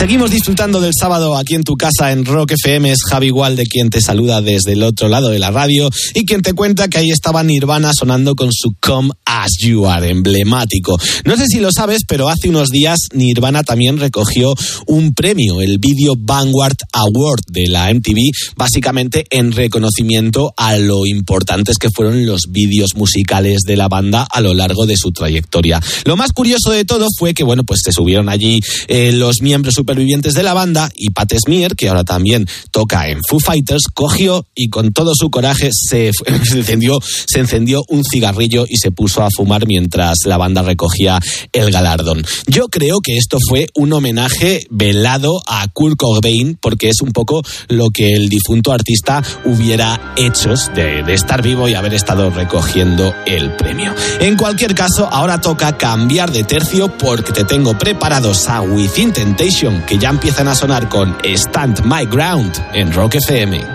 Seguimos disfrutando del sábado aquí en tu casa en Rock FM. Es Javi Gualde quien te saluda desde el otro lado de la radio y quien te cuenta que ahí estaba Nirvana sonando con su Come As You Are, emblemático. No sé si lo sabes, pero hace unos días Nirvana también recogió un premio, el Video Vanguard Award de la MTV, básicamente en reconocimiento a lo importantes que fueron los vídeos musicales de la banda a lo largo de su trayectoria. Lo más curioso de todo fue que, bueno, pues se subieron allí los miembros supervivientes de la banda y Pat Smear, que ahora también toca en Foo Fighters, cogió y con todo su coraje se encendió un cigarrillo y se puso a fumar mientras la banda recogía el galardón. Yo creo que esto fue un homenaje velado a Kurt Cobain, porque es un poco lo que el difunto artista hubiera hecho de estar vivo y haber estado recogiendo el premio. En cualquier caso, ahora toca cambiar de tercio porque te tengo preparados a Within Temptation, que ya empiezan a sonar con Stand My Ground en Rock FM.